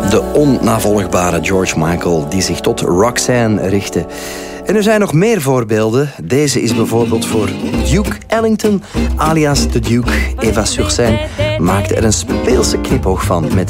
De onnavolgbare George Michael die zich tot Roxanne richtte. En er zijn nog meer voorbeelden. Deze is bijvoorbeeld voor Duke Ellington, alias de Duke. Eva Sur Scène maakte er een speelse knipoog van met